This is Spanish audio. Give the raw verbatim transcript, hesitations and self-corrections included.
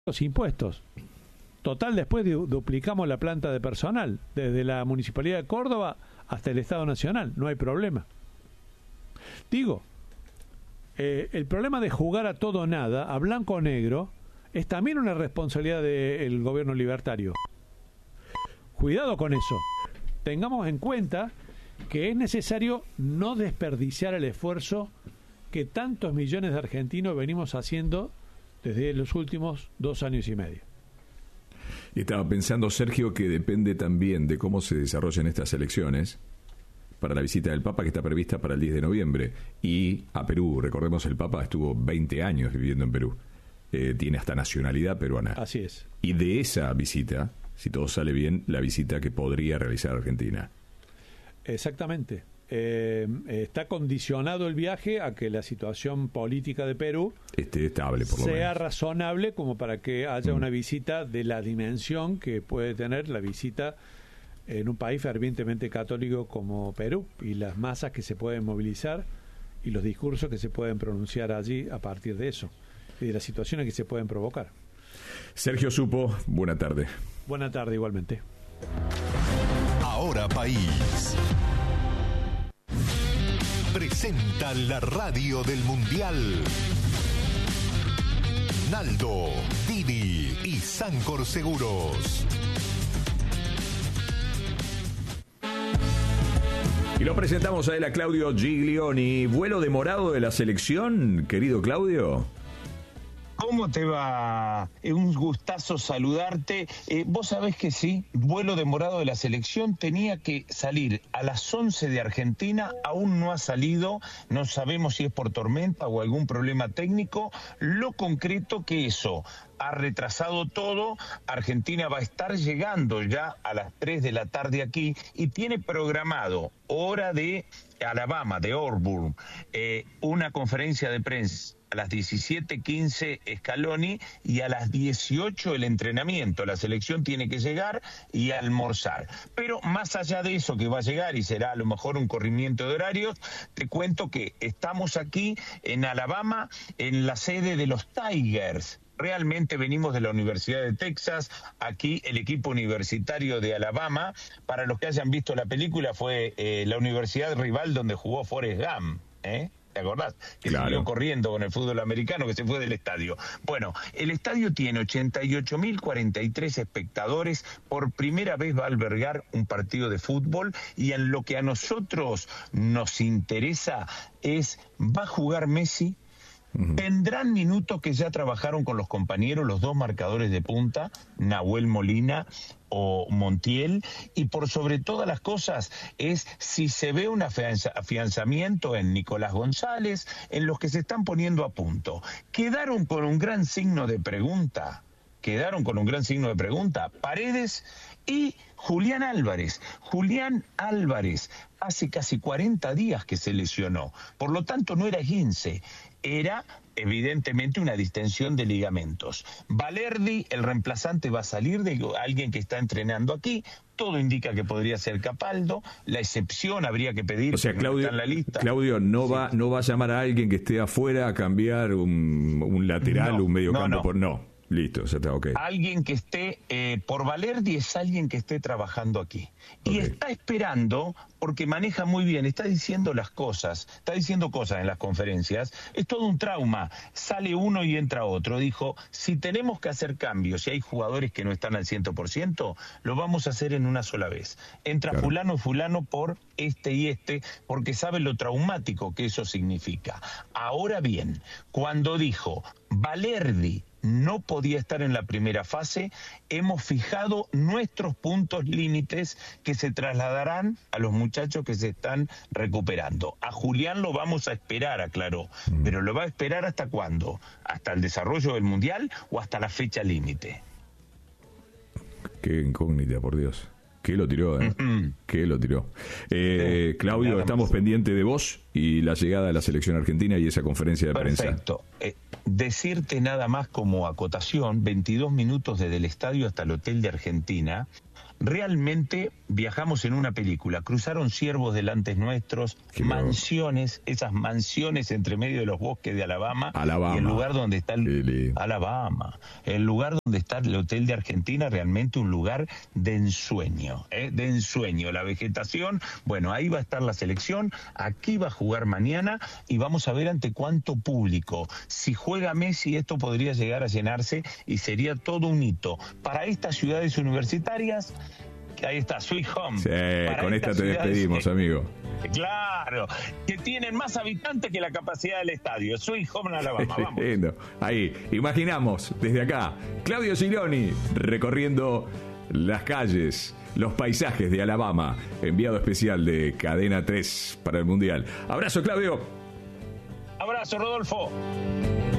los impuestos. Total, después du- duplicamos la planta de personal, desde la Municipalidad de Córdoba hasta el Estado Nacional, no hay problema. Digo, eh, el problema de jugar a todo o nada, a blanco o negro, es también una responsabilidad del gobierno libertario. Cuidado con eso. Tengamos en cuenta que es necesario no desperdiciar el esfuerzo que tantos millones de argentinos venimos haciendo desde los últimos dos años y medio. Y estaba pensando, Sergio, que depende también de cómo se desarrollen estas elecciones para la visita del Papa, que está prevista para el diez de noviembre, y a Perú. Recordemos, el Papa estuvo veinte años viviendo en Perú. Eh, tiene hasta nacionalidad peruana. Así es. Y de esa visita, si todo sale bien, la visita que podría realizar Argentina. Exactamente. Eh, está condicionado el viaje a que la situación política de Perú Esté estable, por lo sea menos. razonable como para que haya Mm. una visita de la dimensión que puede tener la visita en un país fervientemente católico como Perú, y las masas que se pueden movilizar y los discursos que se pueden pronunciar allí a partir de eso y de las situaciones que se pueden provocar. Sergio Supo, buena tarde. Buena tarde igualmente. Ahora País presenta la radio del Mundial. Naldo, Dini y Sancor Seguros. Y lo presentamos a él, a Claudio Giglioni. ¿Vuelo demorado de la selección, querido Claudio? ¿Cómo te va? Eh, un gustazo saludarte. Eh, vos sabés que sí, vuelo demorado de la selección tenía que salir a las once de Argentina, aún no ha salido, no sabemos si es por tormenta o algún problema técnico. Lo concreto que eso ha retrasado todo. Argentina va a estar llegando ya a las tres de la tarde aquí y tiene programado, hora de Alabama, de Auburn, eh, una conferencia de prensa a las diecisiete quince Scaloni y a las dieciocho el entrenamiento. La selección tiene que llegar y almorzar. Pero más allá de eso que va a llegar y será a lo mejor un corrimiento de horarios, te cuento que estamos aquí en Alabama, en la sede de los Tigers. Realmente venimos de la Universidad de Texas, aquí el equipo universitario de Alabama. Para los que hayan visto la película, fue eh, la universidad rival donde jugó Forrest Gump, ¿eh? ¿Te acordás? Que Claro. salió corriendo con el fútbol americano, que se fue del estadio. Bueno, el estadio tiene ochenta y ocho mil cuarenta y tres espectadores. Por primera vez va a albergar un partido de fútbol, y en lo que a nosotros nos interesa es, ¿va a jugar Messi? Uh-huh. Tendrán minutos que ya trabajaron con los compañeros, los dos marcadores de punta, Nahuel Molina o Montiel, y por sobre todas las cosas es si se ve un afianza, afianzamiento en Nicolás González, en los que se están poniendo a punto. Quedaron con un gran signo de pregunta, quedaron con un gran signo de pregunta, Paredes y Julián Álvarez. Julián Álvarez hace casi cuarenta días que se lesionó, por lo tanto no era esguince, era evidentemente una distensión de ligamentos. Valerdi, el reemplazante, va a salir de alguien que está entrenando aquí. Todo indica que podría ser Capaldo. La excepción habría que pedir, o sea, Claudio, en la lista. Claudio no sí. va no va a llamar a alguien que esté afuera a cambiar un, un lateral, no, un mediocampo. No, no. Por, no, listo, ya está, ok. Alguien que esté, eh, por Valerdi es alguien que esté trabajando aquí. Y Okay. está esperando, porque maneja muy bien, está diciendo las cosas, está diciendo cosas en las conferencias. Es todo un trauma. Sale uno y entra otro. Dijo, si tenemos que hacer cambios, si hay jugadores que no están al cien por ciento, lo vamos a hacer en una sola vez. Entra Claro. fulano, fulano por este y este, porque sabe lo traumático que eso significa. Ahora bien, cuando dijo, Valerdi no podía estar en la primera fase, hemos fijado nuestros puntos límites que se trasladarán a los muchachos que se están recuperando. A Julián lo vamos a esperar, aclaró, mm. pero ¿lo va a esperar hasta cuándo? ¿Hasta el desarrollo del Mundial o hasta la fecha límite? Qué incógnita, por Dios. ¿Qué lo tiró, eh? Mm-hmm. ¿Qué lo tiró? Eh, sí, Claudio, estamos más. pendientes de vos y la llegada de la selección argentina y esa conferencia de Perfecto. prensa. Perfecto. Eh, decirte nada más como acotación, veintidós minutos desde el estadio hasta el hotel de Argentina, realmente viajamos en una película. Cruzaron ciervos delante nuestros, Qué mansiones, esas mansiones entre medio de los bosques de Alabama, Alabama. y el lugar donde está Qué el lindo. Alabama, el lugar donde está el Hotel de Argentina, realmente un lugar de ensueño, ¿eh? de ensueño. La vegetación, bueno, ahí va a estar la selección, aquí va a jugar mañana y vamos a ver ante cuánto público. Si juega Messi, esto podría llegar a llenarse y sería todo un hito. Para estas ciudades universitarias, ahí está, Sweet Home. Sí, Para con esta estas te ciudades, despedimos, eh, amigo. Claro, que tienen más habitantes que la capacidad del estadio. Sweet Home en Alabama, vamos. Lindo. Ahí, imaginamos desde acá, Claudio Siloni recorriendo las calles, los paisajes de Alabama, enviado especial de Cadena tres para el Mundial. Abrazo, Claudio. Abrazo, Rodolfo.